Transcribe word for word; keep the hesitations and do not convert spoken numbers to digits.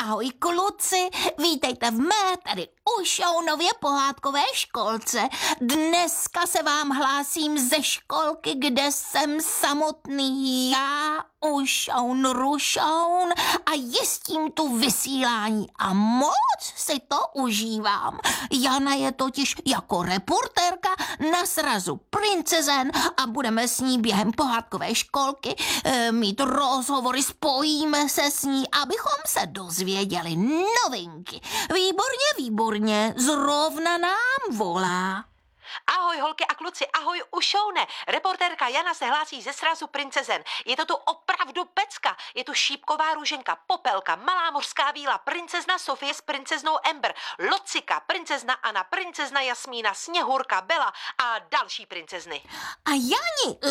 Ahoj kluci, vítejte v mé tady Ušounově pohádkové školce. Dneska se vám hlásím ze školky, kde jsem samotný já, Ušoun Rušoun, a jistím tu vysílání a moc si to užívám. Jana je totiž jako reportérka na srazu princezen a budeme s ní během pohádkové školky e, mít rozhovory, spojíme se s ní, abychom se dozvěděli novinky. Výborně, výborně, zrovna nám volá. Ahoj holky a kluci, ahoj Ušoune. Reportérka Jana se hlásí ze srazu princezen. Je to tu opravdu pecka. Je tu šípková růženka, popelka, malá mořská víla, princezna Sofie s princeznou Ember, Locika, princezna Anna, princezna Jasmína, Sněhurka, Bela a další princezny. A Jani,